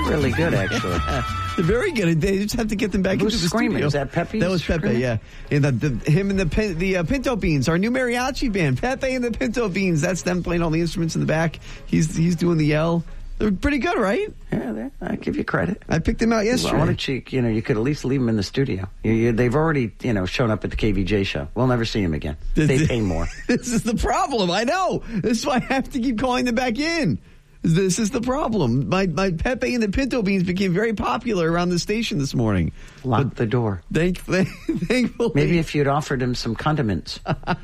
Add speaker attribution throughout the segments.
Speaker 1: really good, actually.
Speaker 2: They're very good. They just have to get them back into the
Speaker 1: screaming?
Speaker 2: studio.
Speaker 1: Is that Pepe?
Speaker 2: That was Pepe,
Speaker 1: screaming?
Speaker 2: yeah. And him and the Pinto Beans, our new mariachi band. Pepe and the Pinto Beans. That's them playing all the instruments in the back. He's doing the yell. They're pretty good, right?
Speaker 1: Yeah, I give you credit.
Speaker 2: I picked them out yesterday.
Speaker 1: Why don't you could at least leave them in the studio. They've already, shown up at the KVJ show. We'll never see them again. They pay more.
Speaker 2: This is the problem. I know. This is why I have to keep calling them back in. This is the problem. My Pepe and the Pinto Beans became very popular around the station this morning.
Speaker 1: Lock the door.
Speaker 2: Thankfully.
Speaker 1: Maybe if you'd offered them some condiments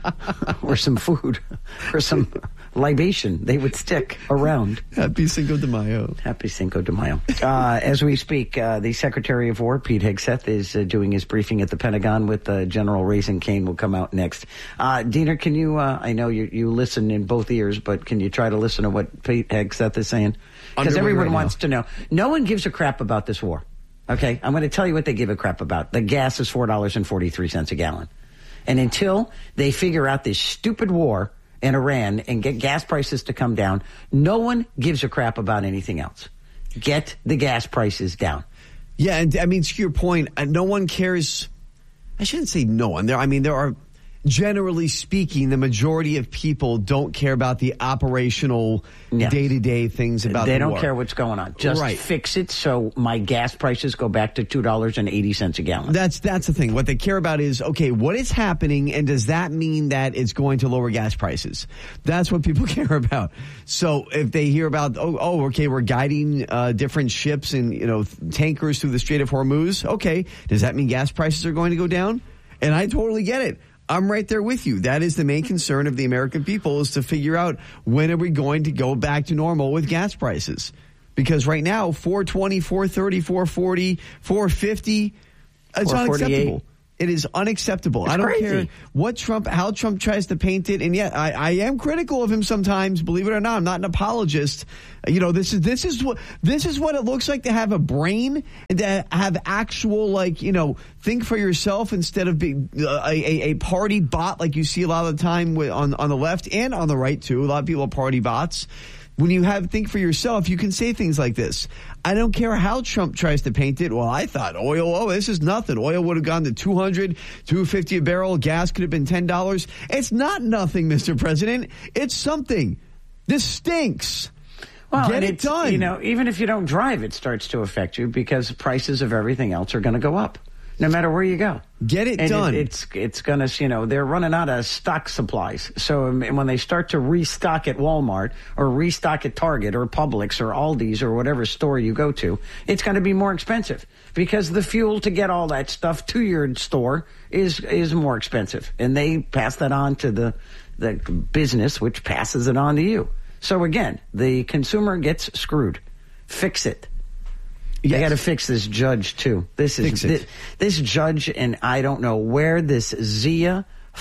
Speaker 1: or some food or some libation, they would stick around.
Speaker 2: Happy Cinco de Mayo.
Speaker 1: Happy Cinco de Mayo. As we speak, the Secretary of War, Pete Hegseth, is doing his briefing at the Pentagon with General Raising Cane. Will come out next. Diener, can you, I know you listen in both ears, but can you try to listen to what Pete Hegseth is saying? Because everyone wants to know. No one gives a crap about this war. Okay? I'm going to tell you what they give a crap about. The gas is $4.43 a gallon. And until they figure out this stupid war in Iran and get gas prices to come down, no one gives a crap about anything else. Get the gas prices down.
Speaker 2: Yeah, and I mean, to your point, no one cares. I shouldn't say no one. There are, generally speaking, the majority of people don't care about the operational day-to-day things about the war.
Speaker 1: They don't care what's going on. Just fix it so my gas prices go back to $2.80 a gallon.
Speaker 2: That's the thing. What they care about is, okay, what is happening, and does that mean that it's going to lower gas prices? That's what people care about. So if they hear about, okay, we're guiding different ships and tankers through the Strait of Hormuz, okay, does that mean gas prices are going to go down? And I totally get it. I'm right there with you. That is the main concern of the American people, is to figure out when are we going to go back to normal with gas prices. Because right now, $4.20, $4.30, $4.40, $4.50, it's unacceptable. It is unacceptable.
Speaker 1: It's
Speaker 2: I don't
Speaker 1: crazy.
Speaker 2: care how Trump tries to paint it. And yet I am critical of him sometimes, believe it or not. I'm not an apologist. This is what it looks like to have a brain and to have actual, think for yourself instead of being a party bot like you see a lot of the time on the left and on the right too. A lot of people are party bots. When you think for yourself, you can say things like this. I don't care how Trump tries to paint it. Well, I thought oil, this is nothing. Oil would have gone to $200, $250 a barrel. Gas could have been $10. It's not nothing, Mr. President. It's something. This stinks.
Speaker 1: Well,
Speaker 2: get it done.
Speaker 1: Even if you don't drive, it starts to affect you because prices of everything else are going to go up. No matter where you go.
Speaker 2: Get it done.
Speaker 1: It's going to, they're running out of stock supplies. So when they start to restock at Walmart or restock at Target or Publix or Aldi's or whatever store you go to, it's going to be more expensive because the fuel to get all that stuff to your store is more expensive. And they pass that on to the business, which passes it on to you. So again, the consumer gets screwed. Fix it. They got to fix this judge, too. This judge, and I don't know where this Zia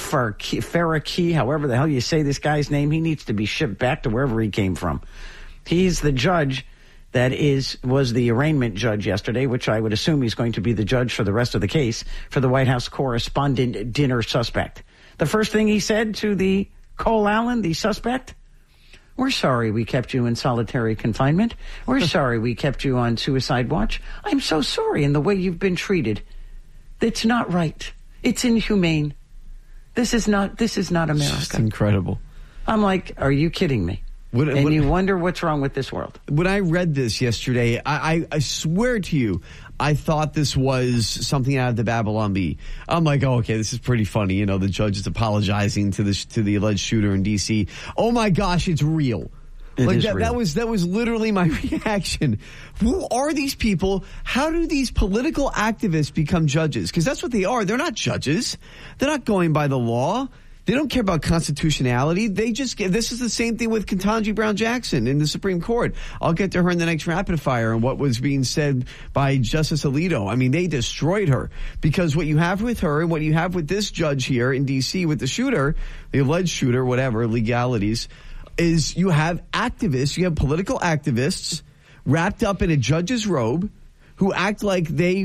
Speaker 1: Faraki, however the hell you say this guy's name, he needs to be shipped back to wherever he came from. He's the judge that was the arraignment judge yesterday, which I would assume he's going to be the judge for the rest of the case for the White House correspondent dinner suspect. The first thing he said to the Cole Allen, the suspect, "We're sorry we kept you in solitary confinement. We're sorry we kept you on suicide watch. I'm so sorry in the way you've been treated. It's not right. It's inhumane. This is not America."
Speaker 2: It's incredible.
Speaker 1: I'm like, are you kidding me? You wonder what's wrong with this world.
Speaker 2: When I read this yesterday, I swear to you, I thought this was something out of the Babylon Bee. I'm like, okay, this is pretty funny. The judge is apologizing to the alleged shooter in D.C. Oh my gosh, it's real.
Speaker 1: Real.
Speaker 2: That was literally my reaction. Who are these people? How do these political activists become judges? Because that's what they are. They're not judges. They're not going by the law. They don't care about constitutionality. This is the same thing with Ketanji Brown Jackson in the Supreme Court. I'll get to her in the next rapid fire and what was being said by Justice Alito. I mean, they destroyed her because what you have with her and what you have with this judge here in D.C. with the shooter, the alleged shooter, whatever, legalities, is you have activists, you have political activists wrapped up in a judge's robe who act like they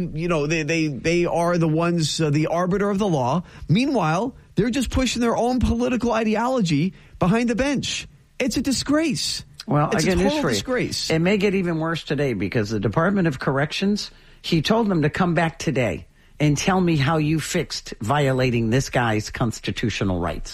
Speaker 2: are the ones, the arbiter of the law. Meanwhile, they're just pushing their own political ideology behind the bench. It's a disgrace.
Speaker 1: Well,
Speaker 2: it's
Speaker 1: again,
Speaker 2: a total disgrace.
Speaker 1: It may get even worse today because the Department of Corrections, he told them to come back today and tell me how you fixed violating this guy's constitutional rights.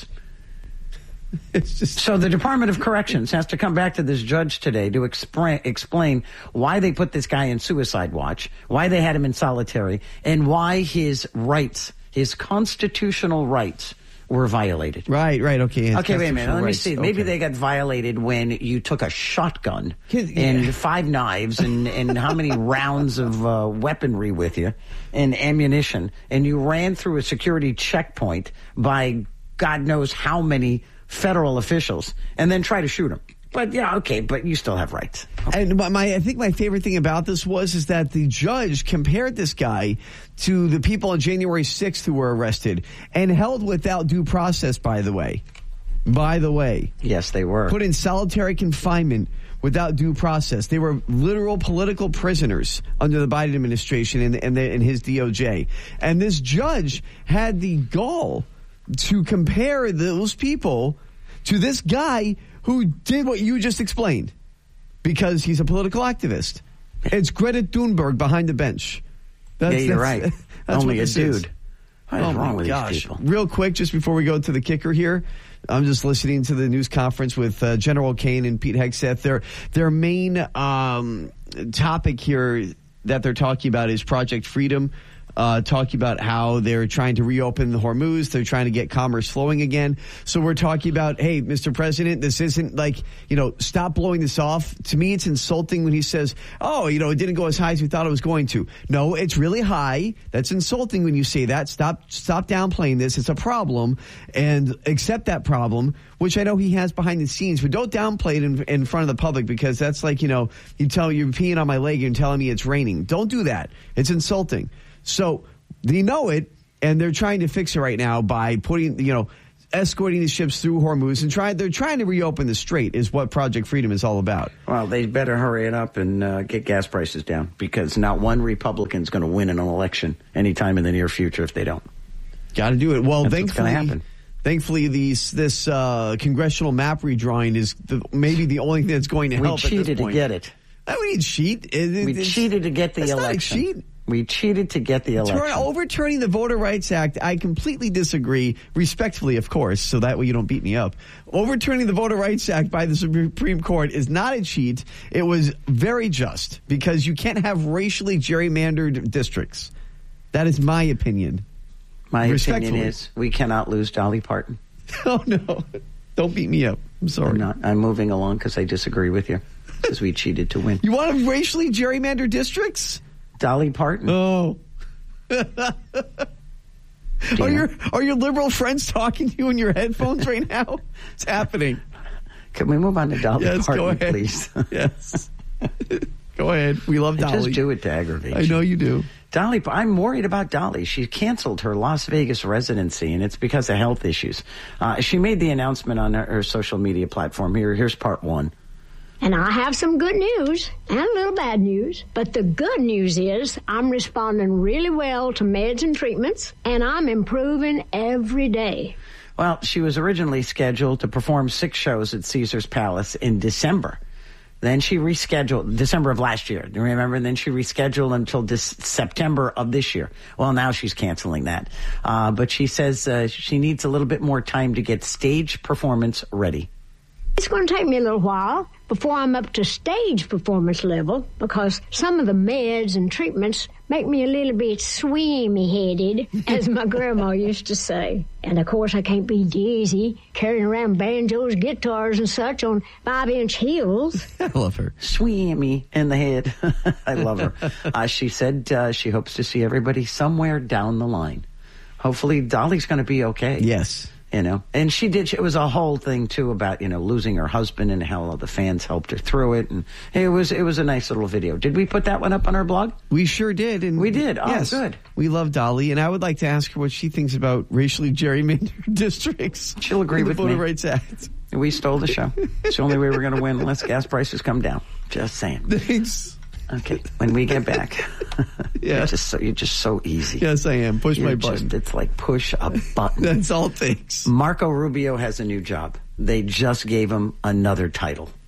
Speaker 1: So the Department of Corrections has to come back to this judge today to explain why they put this guy in suicide watch, why they had him in solitary, and why his rights, his constitutional rights, were violated.
Speaker 2: Right, okay.
Speaker 1: Okay, wait a minute. Let me see. Maybe
Speaker 2: Okay.
Speaker 1: they got violated when you took a shotgun and 5 knives and how many rounds of weaponry with you and ammunition, and you ran through a security checkpoint by God knows how many federal officials and then try to shoot them. But yeah, okay, but you still have rights. Okay.
Speaker 2: And I think my favorite thing about this is that the judge compared this guy to the people on January 6th who were arrested and held without due process, by the way.
Speaker 1: Yes, they were.
Speaker 2: Put in solitary confinement without due process. They were literal political prisoners under the Biden administration and his DOJ. And this judge had the gall to compare those people to this guy who did what you just explained because he's a political activist. It's Greta Thunberg behind the bench.
Speaker 1: You're right.
Speaker 2: That's
Speaker 1: Only
Speaker 2: what
Speaker 1: a dude.
Speaker 2: Is.
Speaker 1: What is wrong with these people?
Speaker 2: Real quick, just before we go to the kicker here, I'm just listening to the news conference with General Kane and Pete Hegseth. Their main topic here that they're talking about is Project Freedom. Talking about how they're trying to reopen the Hormuz. They're trying to get commerce flowing again. So we're talking about, hey, Mr. President, this isn't like, stop blowing this off. To me, it's insulting when he says, oh, it didn't go as high as we thought it was going to. No, it's really high. That's insulting when you say that. Stop downplaying this. It's a problem and accept that problem, which I know he has behind the scenes, but don't downplay it in front of the public because that's like, you're peeing on my leg and telling me it's raining. Don't do that. It's insulting. So they know it, and they're trying to fix it right now by putting, escorting the ships through Hormuz and they're trying to reopen the strait is what Project Freedom is all about.
Speaker 1: Well, they better hurry it up and get gas prices down because not one Republican's going to win an election anytime in the near future if they don't.
Speaker 2: Got to do it. Well,
Speaker 1: That's what's going to happen.
Speaker 2: Thankfully, this congressional map redrawing is maybe the only thing that's going to help.
Speaker 1: We cheated to get it.
Speaker 2: We didn't cheat.
Speaker 1: We cheated to get the election.
Speaker 2: Not a cheat.
Speaker 1: We cheated to get the election.
Speaker 2: Overturning the Voter Rights Act, I completely disagree, respectfully, of course, so that way you don't beat me up. Overturning the Voter Rights Act by the Supreme Court is not a cheat. It was very just because you can't have racially gerrymandered districts. That is my opinion.
Speaker 1: My opinion is we cannot lose Dolly Parton.
Speaker 2: Oh, no. Don't beat me up. I'm sorry.
Speaker 1: I'm not. I'm moving along because I disagree with you because we cheated to win.
Speaker 2: You want to racially gerrymander districts?
Speaker 1: Dolly Parton.
Speaker 2: Oh. Are your liberal friends talking to you in your headphones right now? It's happening.
Speaker 1: Can we move on to Dolly Parton,
Speaker 2: go ahead.
Speaker 1: please?
Speaker 2: Yes. Go ahead. We love Dolly.
Speaker 1: Just do it to aggravate.
Speaker 2: I know you do.
Speaker 1: Dolly, I'm worried about Dolly. She canceled her Las Vegas residency, and it's because of health issues. She made the announcement on her social media platform. Here's part one.
Speaker 3: And I have some good news and a little bad news. But the good news is I'm responding really well to meds and treatments, and I'm improving every day.
Speaker 1: Well, she was originally scheduled to perform 6 shows at Caesars Palace in December. Then she rescheduled December of last year. Do you remember? And then she rescheduled until September of this year. Well, now she's canceling that. But she says she needs a little bit more time to get stage performance ready.
Speaker 3: It's going to take me a little while before I'm up to stage performance level because some of the meds and treatments make me a little bit swimmy-headed, as my grandma used to say. And, of course, I can't be dizzy carrying around banjos, guitars, and such on 5-inch heels.
Speaker 2: I love her.
Speaker 1: Swimmy in the head. I love her. She said she hopes to see everybody somewhere down the line. Hopefully Dolly's going to be okay.
Speaker 2: Yes.
Speaker 1: And she did. It was a whole thing too about losing her husband and how all the fans helped her through it, and it was a nice little video. Did we put that one up on our blog?
Speaker 2: We sure did, and
Speaker 1: we did. Oh,
Speaker 2: yes,
Speaker 1: good.
Speaker 2: We love Dolly, and I would like to ask her what she thinks about racially gerrymandered districts.
Speaker 1: She'll agree with me.
Speaker 2: The Voter Rights Act.
Speaker 1: We stole the show. It's the only way we're going to win unless gas prices come down. Just saying.
Speaker 2: Thanks.
Speaker 1: Okay, when we get back,
Speaker 2: yeah.
Speaker 1: you're just so easy.
Speaker 2: Yes, I am. Push my button.
Speaker 1: It's like push a button.
Speaker 2: That's all it takes.
Speaker 1: Marco Rubio has a new job. They just gave him another title.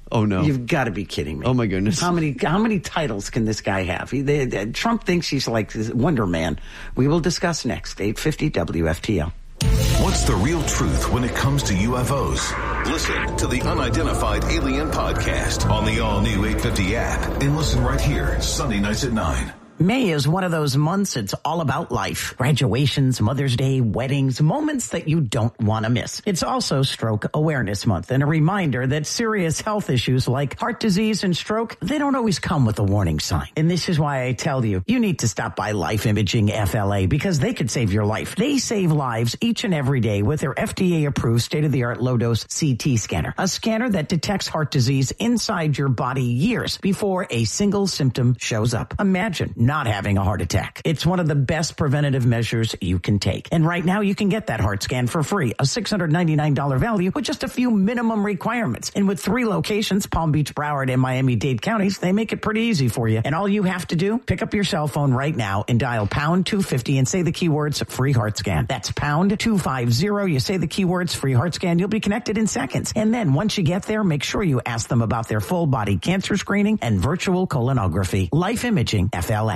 Speaker 2: Oh, no.
Speaker 1: You've got to be kidding me.
Speaker 2: Oh, my goodness.
Speaker 1: How many titles can this guy have? Trump thinks he's like Wonder Man. We will discuss next. 850 WFTL.
Speaker 4: What's the real truth when it comes to UFOs? Listen to the Unidentified Alien Podcast on the all-new 850 app. And listen right here, Sunday nights at 9.
Speaker 5: May is one of those months it's all about life. Graduations, Mother's Day, weddings, moments that you don't want to miss. It's also Stroke Awareness Month and a reminder that serious health issues like heart disease and stroke, they don't always come with a warning sign. And this is why I tell you, you need to stop by Life Imaging FLA because they could save your life. They save lives each and every day with their FDA-approved state-of-the-art low-dose CT scanner, a scanner that detects heart disease inside your body years before a single symptom shows up. Imagine not having a heart attack. It's one of the best preventative measures you can take. And right now you can get that heart scan for free, a $699 value with just a few minimum requirements. And with 3 locations, Palm Beach, Broward, and Miami-Dade counties, they make it pretty easy for you. And all you have to do, pick up your cell phone right now and dial pound 250 and say the keywords free heart scan. That's pound 250. You say the keywords free heart scan. You'll be connected in seconds. And then once you get there, make sure you ask them about their full body cancer screening and virtual colonography. Life Imaging FLA.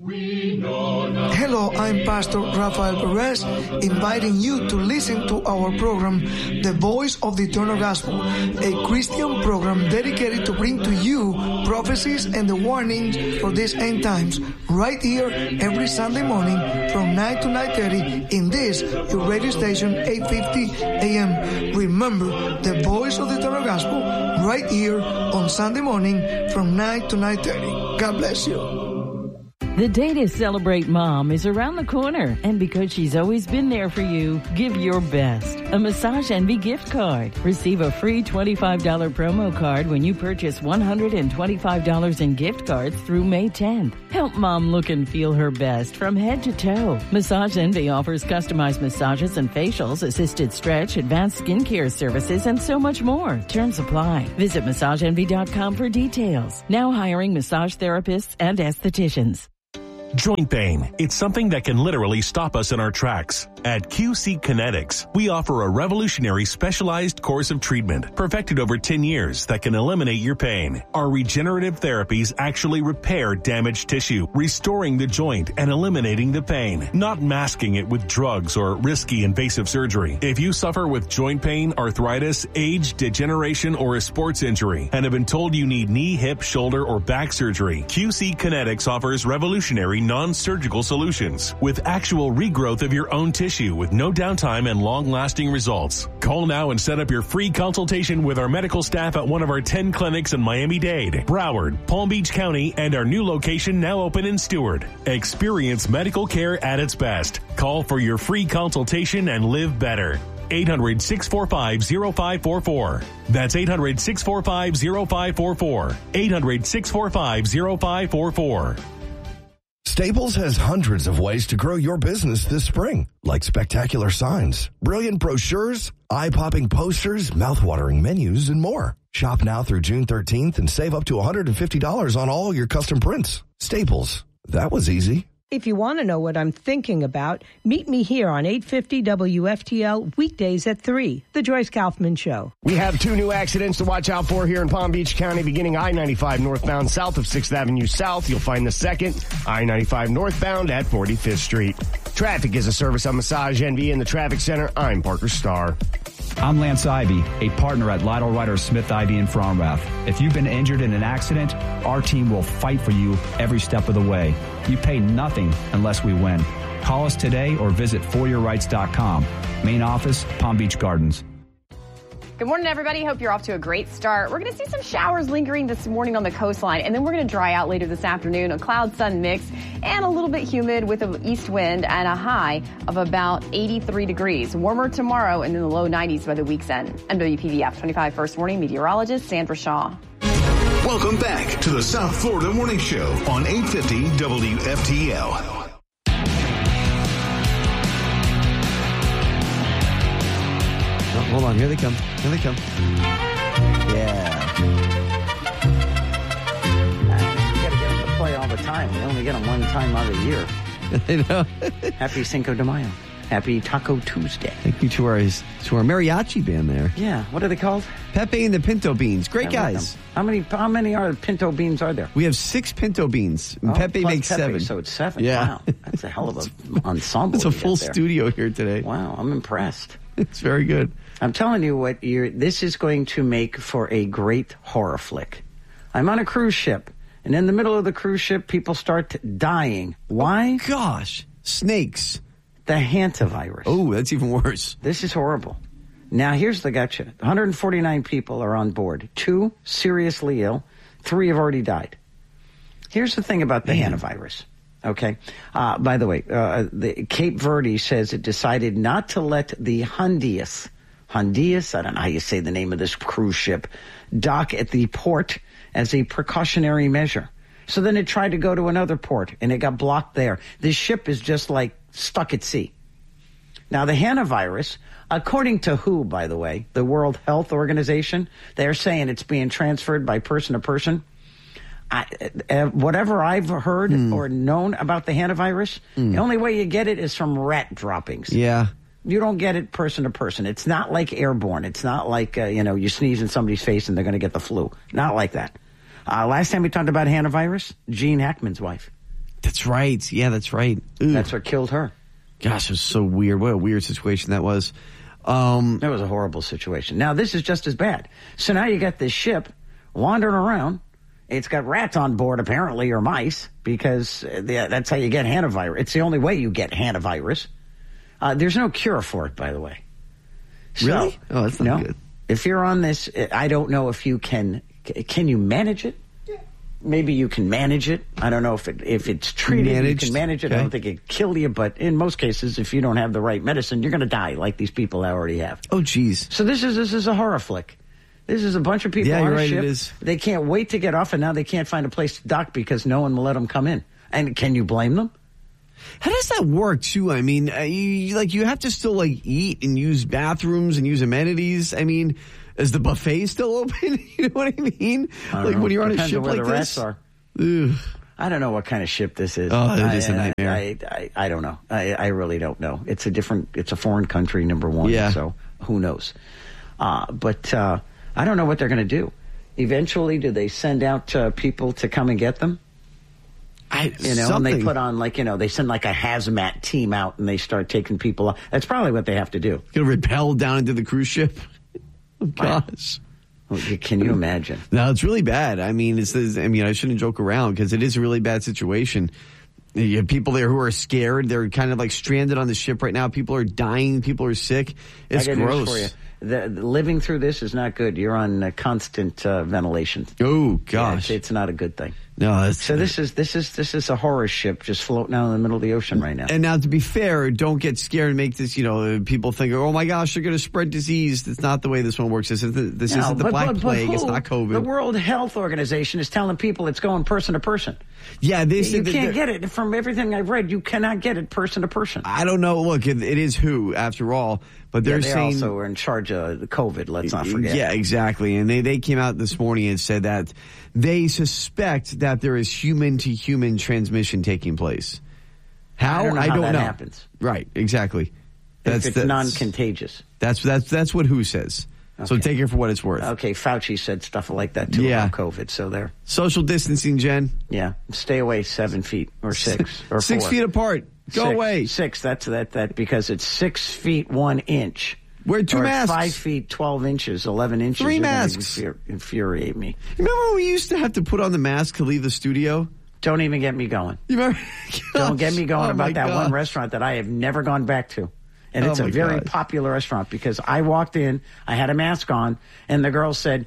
Speaker 6: Hello, I'm Pastor Rafael Perez, inviting you to listen to our program, The Voice of the Eternal Gospel, a Christian program dedicated to bring to you prophecies and the warnings for these end times, right here every Sunday morning from 9 to 9:30 in this, your radio station, 850 AM. Remember, The Voice of the Eternal Gospel, right here on Sunday morning from 9 to 9:30. God bless you.
Speaker 7: The day to celebrate Mom is around the corner, and because she's always been there for you, give your best. A Massage Envy gift card. Receive a free $25 promo card when you purchase $125 in gift cards through May 10th. Help Mom look and feel her best from head to toe. Massage Envy offers customized massages and facials, assisted stretch, advanced skincare services, and so much more. Terms apply. Visit MassageEnvy.com for details. Now hiring massage therapists and estheticians.
Speaker 8: Joint pain. It's something that can literally stop us in our tracks. At QC Kinetics, we offer a revolutionary specialized course of treatment perfected over 10 years that can eliminate your pain. Our regenerative therapies actually repair damaged tissue, restoring the joint and eliminating the pain, not masking it with drugs or risky invasive surgery. If you suffer with joint pain, arthritis, age, degeneration, or a sports injury and have been told you need knee, hip, shoulder, or back surgery, QC Kinetics offers revolutionary non-surgical solutions with actual regrowth of your own tissue with no downtime and long-lasting results. Call now and set up your free consultation with our medical staff at one of our 10 clinics in Miami-Dade, Broward, Palm Beach County, and our new location now open in Stewart. Experience medical care at its best. Call for your free consultation and live better. 800-645-0544. That's 800-645-0544. 800-645-0544.
Speaker 9: Staples has hundreds of ways to grow your business this spring, like spectacular signs, brilliant brochures, eye-popping posters, mouth-watering menus, and more. Shop now through June 13th and save up to $150 on all your custom prints. Staples. That was easy.
Speaker 10: If you want to know what I'm thinking about, meet me here on 850 WFTL weekdays at 3, The Joyce Kaufman Show.
Speaker 11: We have 2 new accidents to watch out for here in Palm Beach County, beginning I-95 northbound south of 6th Avenue South. You'll find the second, I-95 northbound at 45th Street. Traffic is a service on Massage Envy in the Traffic Center. I'm Parker Starr.
Speaker 12: I'm Lance Ivy, a partner at Lytle Ryder Smith Ivy in Fromrath. If you've been injured in an accident, our team will fight for you every step of the way. You pay nothing unless we win. Call us today or visit foryourrights.com. Main office, Palm Beach Gardens.
Speaker 13: Good morning, everybody. Hope you're off to a great start. We're going to see some showers lingering this morning on the coastline, and then we're going to dry out later this afternoon. A cloud-sun mix and a little bit humid with an east wind and a high of about 83 degrees. Warmer tomorrow and in the low 90s by the week's end. I'm WPVF 25 First Morning meteorologist Sandra Shaw.
Speaker 4: Welcome back to the South Florida Morning Show on 850 WFTL.
Speaker 2: Hold on, here they come. Here they come.
Speaker 1: Yeah. You got to get them to play all the time. We only get them one time out of the year.
Speaker 2: I know.
Speaker 1: Happy Cinco de Mayo. Happy Taco Tuesday.
Speaker 2: Thank you to our mariachi band there.
Speaker 1: Yeah, what are they called?
Speaker 2: Pepe and the Pinto Beans. Great guys.
Speaker 1: How many pinto beans are there?
Speaker 2: We have 6 pinto beans. And Pepe makes 7.
Speaker 1: So it's 7.
Speaker 2: Yeah.
Speaker 1: Wow. That's a hell of an ensemble.
Speaker 2: It's a full studio here today.
Speaker 1: Wow, I'm impressed.
Speaker 2: It's very good.
Speaker 1: I'm telling you this is going to make for a great horror flick. I'm on a cruise ship, and in the middle of the cruise ship, people start dying. Why?
Speaker 2: Oh, gosh. Snakes.
Speaker 1: The hantavirus.
Speaker 2: Oh, that's even worse.
Speaker 1: This is horrible. Now, here's the gotcha. 149 people are on board. 2 seriously ill. 3 have already died. Here's the thing about the hantavirus. Okay. By the way, the Cape Verde says it decided not to let the Hondias, I don't know how you say the name of this cruise ship, dock at the port as a precautionary measure. So then it tried to go to another port, and it got blocked there. This ship is just like stuck at sea. Now, the hantavirus, according to WHO, by the way, the World Health Organization, they're saying it's being transferred by person to person. Whatever I've heard or known about the hantavirus, the only way you get it is from rat droppings.
Speaker 2: Yeah.
Speaker 1: You don't get it person to person. It's not like airborne. It's not like, you sneeze in somebody's face and they're going to get the flu. Not like that. Last time we talked about hantavirus, Gene Hackman's wife.
Speaker 2: That's right. Yeah, that's right. Ooh.
Speaker 1: That's what killed her.
Speaker 2: Gosh, it was so weird. What a weird situation that was.
Speaker 1: That was a horrible situation. Now, this is just as bad. So now you got this ship wandering around. It's got rats on board, apparently, or mice, because that's how you get hantavirus. It's the only way you get hantavirus. There's no cure for it, by the way. So,
Speaker 2: really? Oh, that's not good.
Speaker 1: If you're on this, I don't know if you can you manage it? Maybe you can manage it. I don't know if it's treated, you can manage it. Okay. I don't think it kill you, but in most cases, if you don't have the right medicine, you're going to die like these people already have.
Speaker 2: Oh, geez.
Speaker 1: So this is a horror flick. This is a bunch of people on a ship. It is. They can't wait to get off, and now they can't find a place to dock because no one will let them come in. And can you blame them?
Speaker 2: How does that work, too? I mean, you have to still, eat and use bathrooms and use amenities. I mean, is the buffet still open? You know what I mean? When you're on a ship like this?
Speaker 1: Depends on where the rats are. Ugh. I don't know what kind of ship this is.
Speaker 2: Oh, it is a nightmare.
Speaker 1: I don't know. I really don't know. It's a foreign country, number one.
Speaker 2: Yeah.
Speaker 1: So who knows? But I don't know what they're going to do. Eventually, do they send out people to come and get them? And they put on they send a hazmat team out and they start taking people out. That's probably what they have to do.
Speaker 2: Going to rappel down into the cruise ship. Oh, gosh.
Speaker 1: Can you imagine?
Speaker 2: No, it's really bad. I mean, I shouldn't joke around because it is a really bad situation. You have people there who are scared. They're kind of stranded on the ship right now. People are dying. People are sick. It's gross.
Speaker 1: For you. Living through this is not good. You're on constant ventilation.
Speaker 2: Oh gosh,
Speaker 1: it's not a good thing.
Speaker 2: No,
Speaker 1: so this is a horror ship just floating out in the middle of the ocean right now.
Speaker 2: And now, to be fair, don't get scared and make this. People think, oh my gosh, they're going to spread disease. That's not the way this one works. This isn't the Black Plague. It's not COVID.
Speaker 1: The World Health Organization is telling people it's going person to person.
Speaker 2: Yeah, they said
Speaker 1: you can't get it. From everything I've read, you cannot get it person to person.
Speaker 2: I don't know. Look, it is WHO after all, but they're saying
Speaker 1: also are in charge of the COVID. Let's not forget.
Speaker 2: Yeah, exactly. And they came out this morning and said that they suspect that there is human to human transmission taking place. How? I don't know.
Speaker 1: That happens.
Speaker 2: Right. Exactly.
Speaker 1: That's non-contagious.
Speaker 2: That's what WHO says. Okay. So take it for what it's worth.
Speaker 1: Okay, Fauci said stuff like that too about COVID. So there.
Speaker 2: Social distancing, Jen.
Speaker 1: Yeah, stay away 7 feet or 6 or
Speaker 2: 6
Speaker 1: 4.
Speaker 2: feet apart. Go away.
Speaker 1: 6. That's that because it's 6 feet 1 inch.
Speaker 2: Wear 2 masks.
Speaker 1: 5 feet 12 inches, 11 inches.
Speaker 2: 3 masks.
Speaker 1: Infuriate me.
Speaker 2: Remember when we used to have to put on the mask to leave the studio?
Speaker 1: Don't even get me going.
Speaker 2: You remember?
Speaker 1: Don't get me going about that one restaurant that I have never gone back to. And it's a very popular restaurant because I walked in, I had a mask on, and the girl said,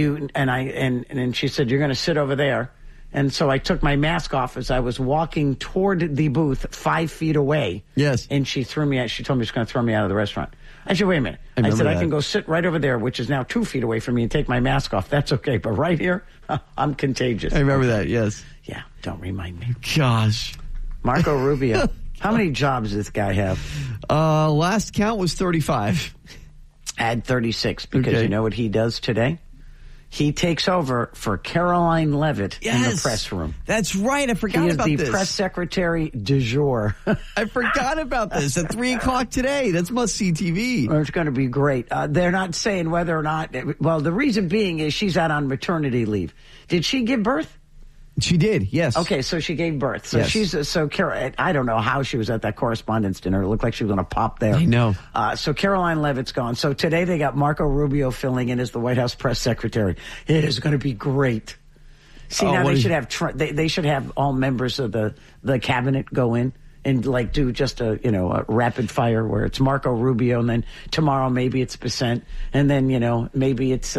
Speaker 1: and she said, you're going to sit over there. And so I took my mask off as I was walking toward the booth 5 feet away.
Speaker 2: Yes.
Speaker 1: And she threw me out. She told me she's going to throw me out of the restaurant. I said, wait a minute. I said, I can go sit right over there, which is now 2 feet away from me, and take my mask off. That's okay. But right here, I'm contagious.
Speaker 2: I remember that, yes.
Speaker 1: Yeah, don't remind me.
Speaker 2: Gosh.
Speaker 1: Marco Rubio. How many jobs does this guy have?
Speaker 2: Last count was 35.
Speaker 1: Add 36 because you know what he does today? He takes over for Caroline Leavitt in the press room.
Speaker 2: That's right. I forgot about this.
Speaker 1: He is the press secretary du jour.
Speaker 2: I forgot about this at 3 o'clock today. That's must-see TV.
Speaker 1: Well, it's going to be great. They're not saying whether or not... Well, the reason being is she's out on maternity leave. Did she give birth?
Speaker 2: She did, yes.
Speaker 1: Okay, so she gave birth. So
Speaker 2: yes.
Speaker 1: I don't know how she was at that correspondence dinner. It looked like she was going to pop there.
Speaker 2: I know.
Speaker 1: So Caroline Leavitt's gone. So today they got Marco Rubio filling in as the White House press secretary. It is going to be great. See, now they should have they should have all members of the cabinet go in and like do just a rapid fire where it's Marco Rubio, and then tomorrow maybe it's Bessent, and then maybe it's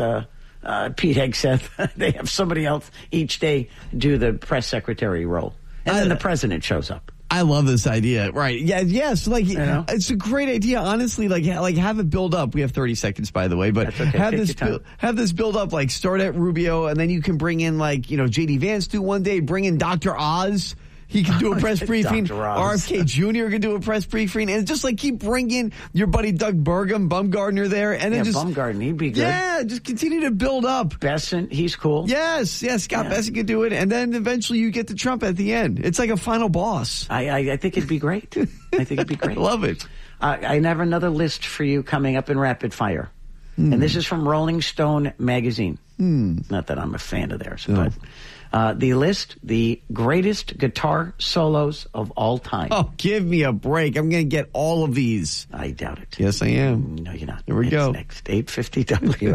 Speaker 1: Pete Hegseth. They have somebody else each day do the press secretary role, and then the president shows up.
Speaker 2: I love this idea. Right. Yeah. Yes. Like, it's a great idea. Honestly, like have it build up. We have 30 seconds, by the way, but
Speaker 1: okay.
Speaker 2: have this build up, like start at Rubio, and then you can bring in JD Vance do one day, bring in Dr. Oz. He can do a press briefing. RFK Jr. can do a press briefing, and just like keep bringing your buddy Doug Burgum, Bumgardner there, and then
Speaker 1: Bumgardner, he'd be good.
Speaker 2: Yeah, just continue to build up.
Speaker 1: Bessent, he's cool.
Speaker 2: Yes, Scott Bessent could do it, and then eventually you get to Trump at the end. It's like a final boss.
Speaker 1: I think it'd be great. I think it'd be great.
Speaker 2: I love it.
Speaker 1: I have another list for you coming up in rapid fire, and this is from Rolling Stone magazine. Not that I'm a fan of theirs, but. The list, the greatest guitar solos of all time.
Speaker 2: Oh, give me a break. I'm going to get all of these.
Speaker 1: I doubt it.
Speaker 2: Yes, I am.
Speaker 1: No, you're not.
Speaker 2: Here we go.
Speaker 1: Next, 850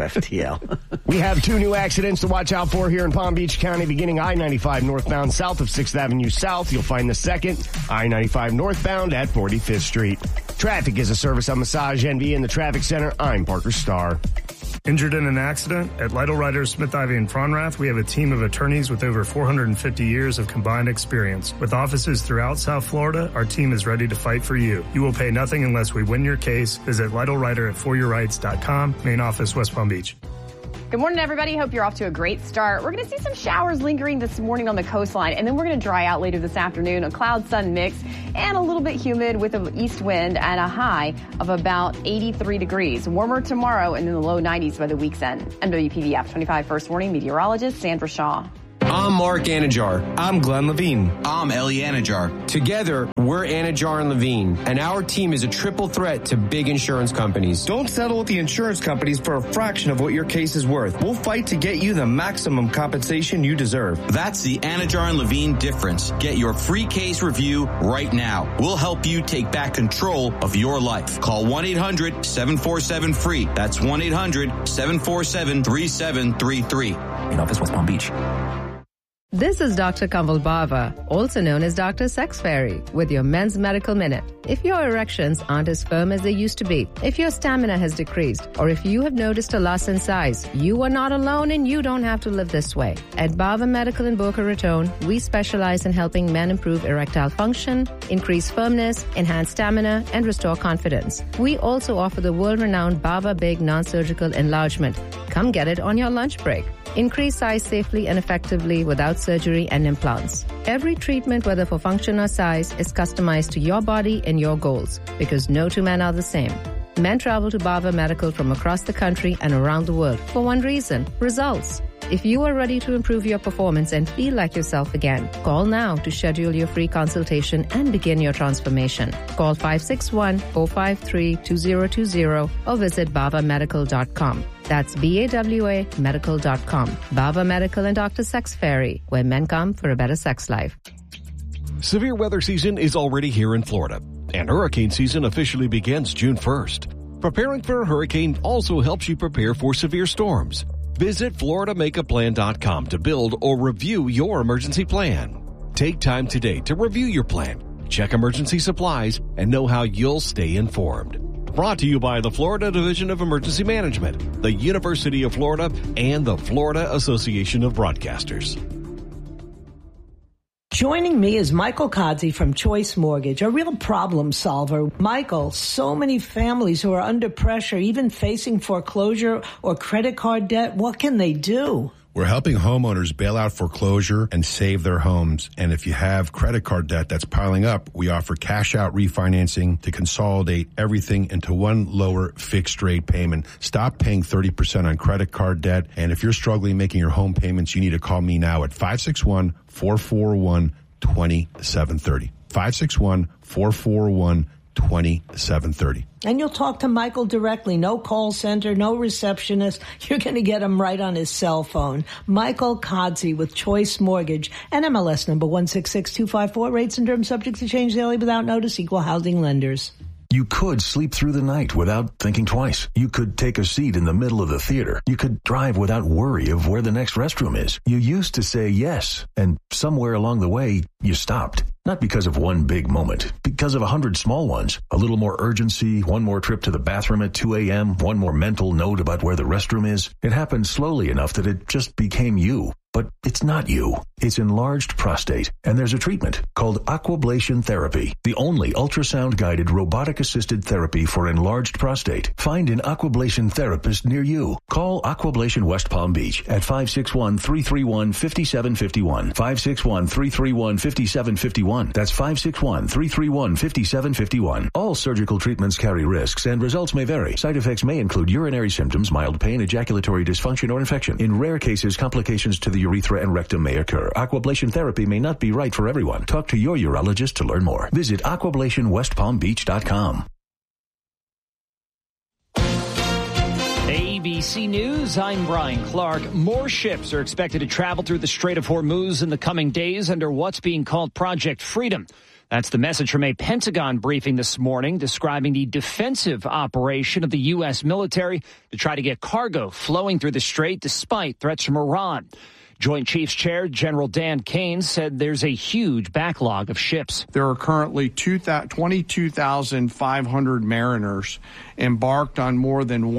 Speaker 1: WFTL.
Speaker 11: We have 2 new accidents to watch out for here in Palm Beach County, beginning I-95 northbound south of 6th Avenue South. You'll find the second, I-95 northbound at 45th Street. Traffic is a service on Massage NV in the traffic center. I'm Parker Starr.
Speaker 14: Injured in an accident? At Lytle Writers, Smith, Ivy, and Fronrath, we have a team of attorneys with over 450 years of combined experience. With offices throughout South Florida, our team is ready to fight for you. You will pay nothing unless we win your case. Visit Lytle Writer at foryourrights.com, main office, West Palm Beach.
Speaker 13: Good morning, everybody. Hope you're off to a great start. We're going to see some showers lingering this morning on the coastline, and then we're going to dry out later this afternoon. A cloud-sun mix and a little bit humid with an east wind and a high of about 83 degrees. Warmer tomorrow and in the low 90s by the week's end. I'm WPVF 25 First Warning meteorologist Sandra Shaw.
Speaker 15: I'm Mark Anajar. I'm Glenn Levine.
Speaker 16: I'm Ellie Anajar.
Speaker 15: Together, we're Anajar and Levine, and our team is a triple threat to big insurance companies.
Speaker 16: Don't settle with the insurance companies for a fraction of what your case is worth. We'll fight to get you the maximum compensation you deserve. That's the Anajar and Levine difference. Get your free case review right now. We'll help you take back control of your life. Call 1-800-747-FREE. That's 1-800-747-3733.
Speaker 17: In office, West Palm Beach. This is Dr. Kamal Bava, also known as Dr. Sex Fairy, with your Men's Medical Minute. If your erections aren't as firm as they used to be, if your stamina has decreased, or if you have noticed a loss in size, you are not alone and you don't have to live this way. At Bava Medical in Boca Raton, we specialize in helping men improve erectile function, increase firmness, enhance stamina, and restore confidence. We also offer the world-renowned Bava Big non-surgical enlargement. Come get it on your lunch break. Increase size safely and effectively without surgery and implants. Every treatment, whether for function or size, is customized to your body and your goals, because no two men are the same. Men travel to Bava Medical from across the country and around the world for one reason: results. If you are ready to improve your performance and feel like yourself again, call now to schedule your free consultation and begin your transformation. Call 561-453-2020 or visit bavamedical.com. That's BAWA medical.com. Bava Medical and Dr. Sex Fairy, where men come for a better sex life.
Speaker 18: Severe weather season is already here in Florida, and hurricane season officially begins June 1st. Preparing for a hurricane also helps you prepare for severe storms. Visit FloridaMakeAPlan.com to build or review your emergency plan. Take time today to review your plan, check emergency supplies, and know how you'll stay informed. Brought to you by the Florida Division of Emergency Management, the University of Florida, and the Florida Association of Broadcasters.
Speaker 19: Joining me is Michael Kodzi from Choice Mortgage, a real problem solver. Michael, so many families who are under pressure, even facing foreclosure or credit card debt, what can they do?
Speaker 20: We're helping homeowners bail out foreclosure and save their homes. And if you have credit card debt that's piling up, we offer cash out refinancing to consolidate everything into one lower fixed rate payment. Stop paying 30% on credit card debt. And if you're struggling making your home payments, you need to call me now at 561-441-2730. 561-441-2730.
Speaker 19: And you'll talk to Michael directly. No call center, no receptionist. You're going to get him right on his cell phone. Michael Kodzie with Choice Mortgage and MLS number 166254. Rates and terms subject to change daily without notice. Equal housing lenders.
Speaker 4: You could sleep through the night without thinking twice. You could take a seat in the middle of the theater. You could drive without worry of where the next restroom is. You used to say yes, and somewhere along the way, you stopped. Not because of one big moment, because of 100 small ones. A little more urgency, one more trip to the bathroom at 2 a.m., one more mental note about where the restroom is. It happened slowly enough that it just became you. But it's not you. It's enlarged prostate, and there's a treatment called Aquablation Therapy, the only ultrasound-guided robotic-assisted therapy for enlarged prostate. Find an Aquablation therapist near you. Call Aquablation West Palm Beach at 561-331-5751. 561-331-5751. That's 561-331-5751. All surgical treatments carry risks, and results may vary. Side effects may include urinary symptoms, mild pain, ejaculatory dysfunction, or infection. In rare cases, complications to the urethra and rectum may occur. Aquablation therapy may not be right for everyone. Talk to your urologist to learn more. Visit aquablationwestpalmbeach.com.
Speaker 21: ABC News, I'm Brian Clark. More ships are expected to travel through the Strait of Hormuz in the coming days under what's being called Project Freedom. That's the message from a Pentagon briefing this morning describing the defensive operation of the U.S. military to try to get cargo flowing through the strait despite threats from Iran. Joint Chiefs Chair General Dan Kane said there's a huge backlog of ships.
Speaker 22: There are currently 22,500 mariners embarked on more than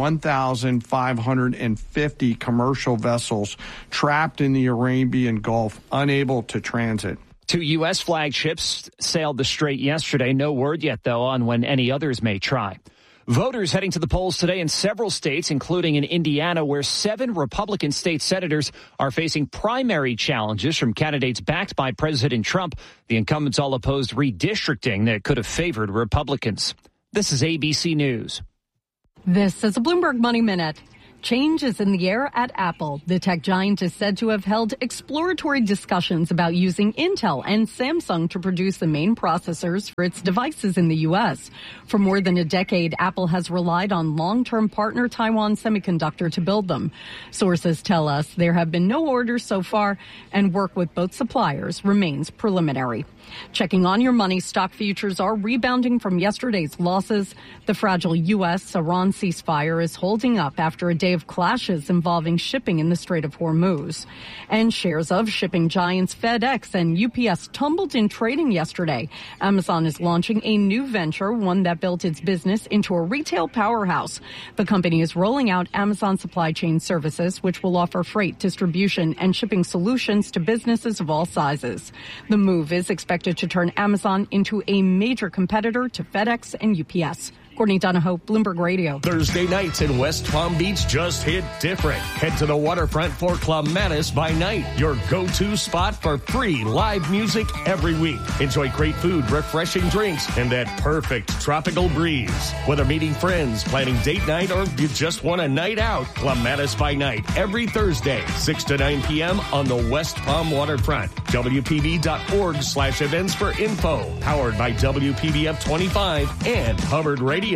Speaker 22: 1,550 commercial vessels trapped in the Arabian Gulf, unable to transit.
Speaker 21: 2 U.S. flagships sailed the strait yesterday. No word yet, though, on when any others may try. Voters heading to the polls today in several states, including in Indiana, where 7 Republican state senators are facing primary challenges from candidates backed by President Trump. The incumbents all opposed redistricting that could have favored Republicans. This is ABC News.
Speaker 23: This is a Bloomberg Money Minute. Change is in the air at Apple. The tech giant is said to have held exploratory discussions about using Intel and Samsung to produce the main processors for its devices in the U.S. For more than a decade, Apple has relied on long-term partner Taiwan Semiconductor to build them. Sources tell us there have been no orders so far, and work with both suppliers remains preliminary. Checking on your money, stock futures are rebounding from yesterday's losses. The fragile U.S.-Iran ceasefire is holding up after a day of clashes involving shipping in the Strait of Hormuz. And shares of shipping giants FedEx and UPS tumbled in trading yesterday. Amazon is launching a new venture, one that built its business into a retail powerhouse. The company is rolling out Amazon Supply Chain Services, which will offer freight, distribution, and shipping solutions to businesses of all sizes. The move is expected to turn Amazon into a major competitor to FedEx and UPS. Courtney Donahoe, Bloomberg Radio.
Speaker 11: Thursday nights in West Palm Beach just hit different. Head to the waterfront for Clematis by Night, your go-to spot for free live music every week. Enjoy great food, refreshing drinks, and that perfect tropical breeze. Whether meeting friends, planning date night, or you just want a night out, Clematis by Night every Thursday, 6 to 9 p.m. on the West Palm waterfront. WPB.org/events for info. Powered by WPBF 25 and Hubbard Radio.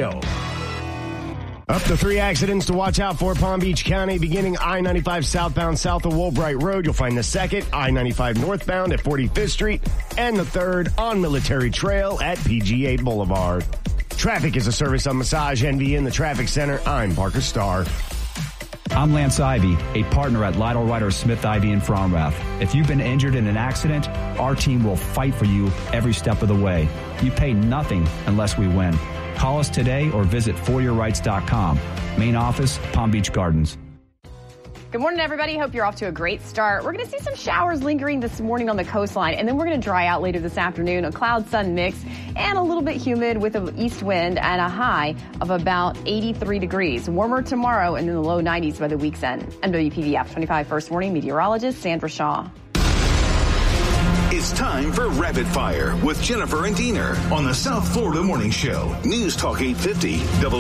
Speaker 11: Up to 3 accidents to watch out for Palm Beach County, beginning I-95 southbound south of Woolbright Road. You'll find the second, I-95 northbound at 45th Street, and the third on Military Trail at PGA Boulevard. Traffic is a service of Massage Envy in the Traffic Center. I'm Parker Starr.
Speaker 12: I'm Lance Ivy, a partner at Lytle Ryder Smith Ivy in Fromrath. If you've been injured in an accident, our team will fight for you every step of the way. You pay nothing unless we win. Call us today or visit foryourrights.com. Main office, Palm Beach Gardens.
Speaker 13: Good morning, everybody. Hope you're off to a great start. We're going to see some showers lingering this morning on the coastline, and then we're going to dry out later this afternoon. A cloud-sun mix and a little bit humid with an east wind and a high of about 83 degrees. Warmer tomorrow and in the low 90s by the week's end. WPVF 25 First Warning meteorologist Sandra Shaw.
Speaker 3: It's time for Rapid Fire with Jennifer and Diener on the South Florida Morning Show. News Talk 850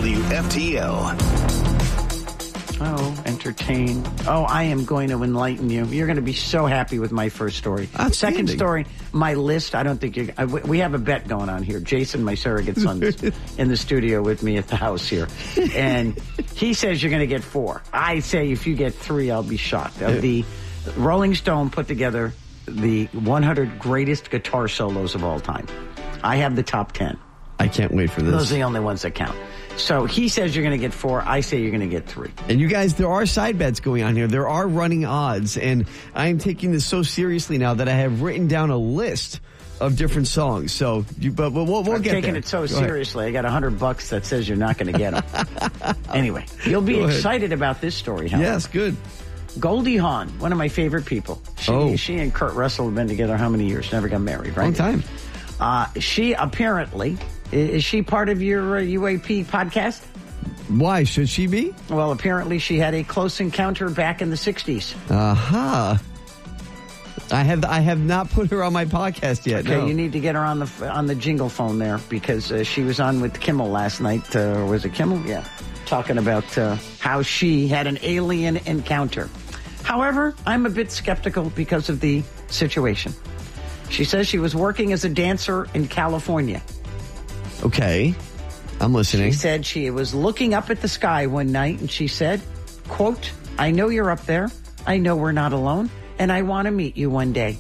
Speaker 3: WFTL.
Speaker 1: Oh, entertain. Oh, I am going to enlighten you. You're going to be so happy with my first story. Second story, my list, I don't think you... we have a bet going on here. Jason, my surrogate son's in the studio with me at the house here. And he says you're going to get 4. I say if you get 3, I'll be shocked. The Rolling Stone put together the 100 greatest guitar solos of all time. I have the top 10.
Speaker 2: I can't wait for this.
Speaker 1: Those are the only ones that count. So he says you're going to get 4. I say you're going to get 3.
Speaker 2: And you guys, there are side bets going on here. There are running odds. And I'm taking this so seriously now that I have written down a list of different songs. So, but we'll get there.
Speaker 1: I'm taking it so seriously. I got $100 that says you're not going to get them. Anyway, you'll be excited about this story, Helen.
Speaker 2: Yes, good.
Speaker 1: Goldie Hawn, one of my favorite people. She and Kurt Russell have been together how many years? Never got married, right?
Speaker 2: Long time.
Speaker 1: She apparently... Is she part of your UAP podcast?
Speaker 2: Why should she be?
Speaker 1: Well, apparently she had a close encounter back in the 60s.
Speaker 2: Aha. I have not put her on my podcast yet.
Speaker 1: Okay,
Speaker 2: no.
Speaker 1: You need to get her on the jingle phone there because she was on with Kimmel last night. Was it Kimmel? Yeah. Talking about how she had an alien encounter. However, I'm a bit skeptical because of the situation. She says she was working as a dancer in California.
Speaker 2: Okay, I'm listening.
Speaker 1: She said she was looking up at the sky one night and she said, quote, "I know you're up there. I know we're not alone. And I want to meet you one day."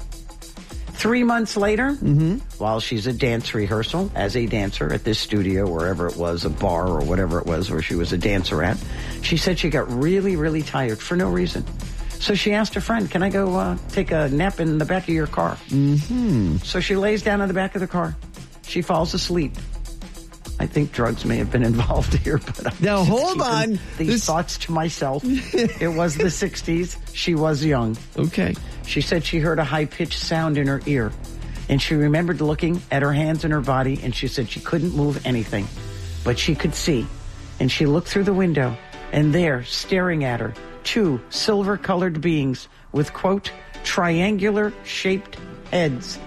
Speaker 1: 3 months later, while she's at dance rehearsal as a dancer at this studio, wherever it was, a bar or whatever it was where she was a dancer at, she said she got really, really tired for no reason. So she asked a friend, "Can I go take a nap in the back of your car?" So she lays down in the back of the car. She falls asleep. I think drugs may have been involved here, but I'm
Speaker 2: now hold on.
Speaker 1: These thoughts to myself. It was the 60s. She was young.
Speaker 2: Okay.
Speaker 1: She said she heard a high-pitched sound in her ear, and she remembered looking at her hands and her body, and she said she couldn't move anything, but she could see. And she looked through the window, and there, staring at her, 2 silver-colored beings with, quote, triangular-shaped heads.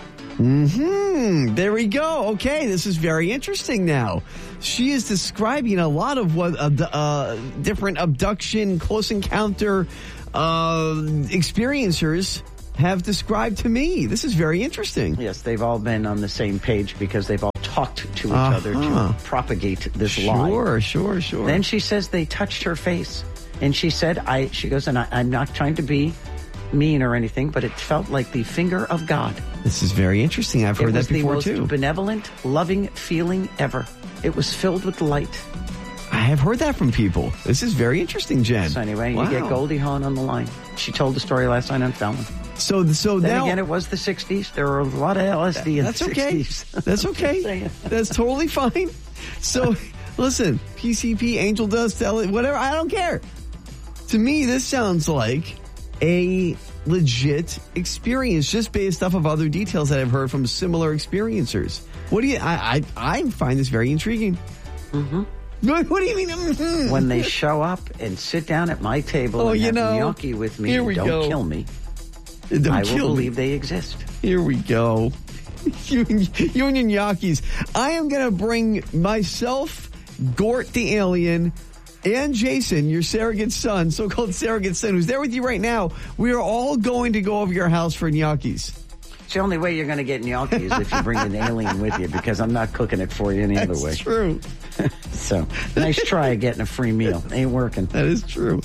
Speaker 2: There we go. Okay, this is very interesting now. She is describing a lot of what different abduction, close encounter experiencers have described to me. This is very interesting.
Speaker 1: Yes, they've all been on the same page because they've all talked to each other to propagate this lie.
Speaker 2: Sure.
Speaker 1: Then she says they touched her face. And she said, she goes, and I'm not trying to be mean or anything, but it felt like the finger of God.
Speaker 2: This is very interesting. I've heard that before, too.
Speaker 1: It was the most benevolent, loving feeling ever. It was filled with light.
Speaker 2: I have heard that from people. This is very interesting, Jen.
Speaker 1: So anyway, you get Goldie Hawn on the line. She told the story last night on Fallon.
Speaker 2: So
Speaker 1: then
Speaker 2: now,
Speaker 1: again, it was the 60s. There were a lot of LSD in the 60s.
Speaker 2: That's okay. That's totally fine. So, listen, PCP, angel dust, whatever, I don't care. To me, this sounds like a legit experience just based off of other details that I've heard from similar experiencers. What do you, I find this very intriguing. What do you mean?
Speaker 1: When they show up and sit down at my table and have gnocchi with me, and don't kill me, I will believe they exist.
Speaker 2: Here we go. You and your gnocchis. I am going to bring myself, Gort the alien, and Jason, your surrogate son, so-called surrogate son, who's there with you right now. We are all going to go over your house for gnocchis.
Speaker 1: It's the only way you're going to get gnocchi is if you bring an alien with you, because I'm not cooking it for you any other way.
Speaker 2: That's true.
Speaker 1: So, nice try at getting a free meal. Ain't working.
Speaker 2: That is true.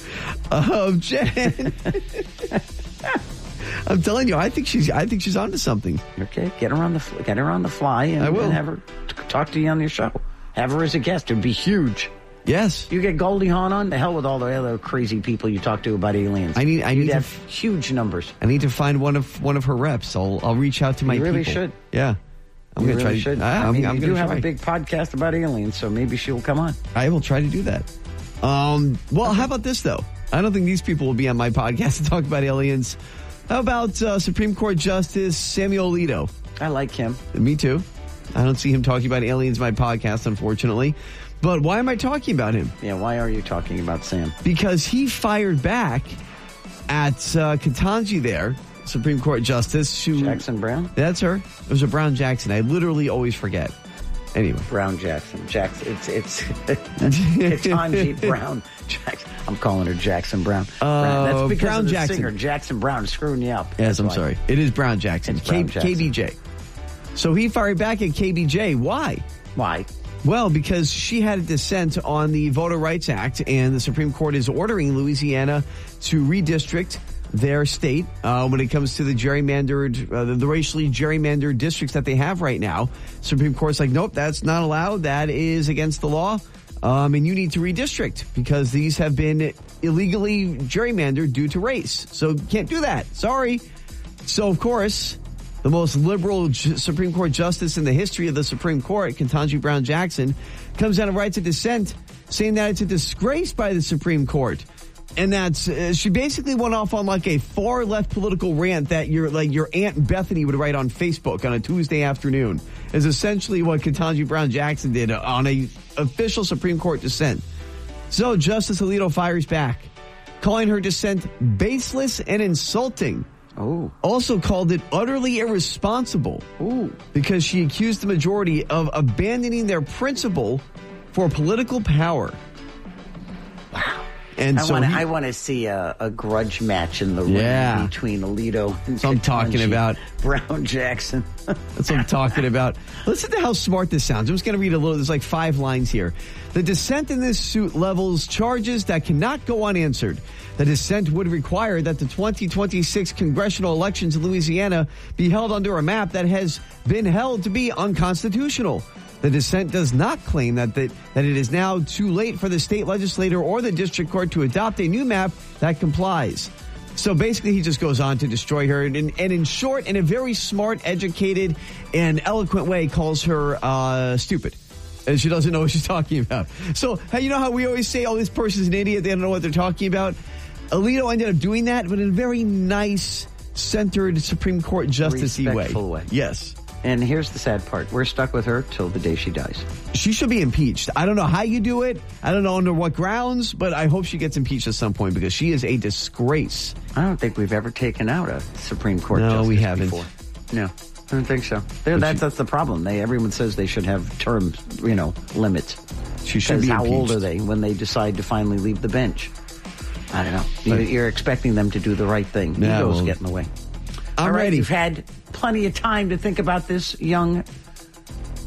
Speaker 2: Jen, I'm telling you, I think she's onto something.
Speaker 1: Okay, get her on the fly, and
Speaker 2: I will.
Speaker 1: And have her talk to you on your show. Have her as a guest. It'd be huge.
Speaker 2: Yes.
Speaker 1: You get Goldie Hawn on, the hell with all the other crazy people you talk to about aliens.
Speaker 2: I need
Speaker 1: to have huge numbers.
Speaker 2: I need to find one of her reps. I'll reach out to my people.
Speaker 1: You really should.
Speaker 2: Yeah. I'm going to try.
Speaker 1: Should.
Speaker 2: I'm
Speaker 1: you
Speaker 2: going
Speaker 1: do
Speaker 2: to
Speaker 1: have a big podcast about aliens, so maybe she'll come on.
Speaker 2: I will try to do that. Well, how about this though? I don't think these people will be on my podcast to talk about aliens. How about Supreme Court Justice Samuel Alito?
Speaker 1: I like him.
Speaker 2: Me too. I don't see him talking about aliens in my podcast, unfortunately. But why am I talking about him?
Speaker 1: Yeah, why are you talking about Sam?
Speaker 2: Because he fired back at Ketanji there, Supreme Court Justice.
Speaker 1: Jackson Brown?
Speaker 2: That's her. It was a Brown Jackson. I literally always forget. Anyway.
Speaker 1: Brown Jackson. It's Ketanji Brown Jackson. I'm calling her Jackson Brown. That's because
Speaker 2: Brown
Speaker 1: of the
Speaker 2: Jackson.
Speaker 1: singer Jackson Brown screwing you up.
Speaker 2: Yes, I'm sorry. It is Brown Jackson. KBJ. So he fired back at KBJ. Why?
Speaker 1: Why?
Speaker 2: Well, because she had a dissent on the Voter Rights Act, and the Supreme Court is ordering Louisiana to redistrict their state when it comes to the gerrymandered, the racially gerrymandered districts that they have right now. Supreme Court's like, nope, that's not allowed. That is against the law. And you need to redistrict because these have been illegally gerrymandered due to race. So you can't do that. Sorry. So, of course, the most liberal Supreme Court justice in the history of the Supreme Court, Ketanji Brown Jackson, comes out and writes a dissent saying that it's a disgrace by the Supreme Court. And that's she basically went off on like a far left political rant that your Aunt Bethany would write on Facebook on a Tuesday afternoon. Is essentially what Ketanji Brown Jackson did on a official Supreme Court dissent. So Justice Alito fires back, calling her dissent baseless and insulting.
Speaker 1: Oh.
Speaker 2: Also called it utterly irresponsible.
Speaker 1: Ooh.
Speaker 2: Because she accused the majority of abandoning their principle for political power.
Speaker 1: Wow.
Speaker 2: And
Speaker 1: I want to see a grudge match in the ring between Alito and
Speaker 2: That's what I'm talking about.
Speaker 1: Brown Jackson.
Speaker 2: That's what I'm talking about. Listen to how smart this sounds. I'm just going to read a little. There's like 5 lines here. The dissent in this suit levels charges that cannot go unanswered. The dissent would require that the 2026 congressional elections in Louisiana be held under a map that has been held to be unconstitutional. The dissent does not claim that it is now too late for the state legislature or the district court to adopt a new map that complies. So basically, he just goes on to destroy her, and in short, in a very smart, educated, and eloquent way, calls her stupid. And she doesn't know what she's talking about. So, you know how we always say, oh, this person's an idiot, they don't know what they're talking about? Alito ended up doing that, but in a very nice, centered Supreme Court justice-y way.
Speaker 1: Respectful way.
Speaker 2: Yes.
Speaker 1: And here's the sad part. We're stuck with her till the day she dies.
Speaker 2: She should be impeached. I don't know how you do it. I don't know under what grounds, but I hope she gets impeached at some point because she is a disgrace.
Speaker 1: I don't think we've ever taken out a Supreme Court justice
Speaker 2: we haven't.
Speaker 1: before. No, I don't think so. That's the problem. Everyone says they should have term, limits.
Speaker 2: She should be
Speaker 1: how
Speaker 2: impeached.
Speaker 1: old are they when they decide to finally leave the bench? I don't know. You're expecting them to do the right thing. Egos get in the way.
Speaker 2: I'm
Speaker 1: All right,
Speaker 2: ready.
Speaker 1: You've had plenty of time to think about this, young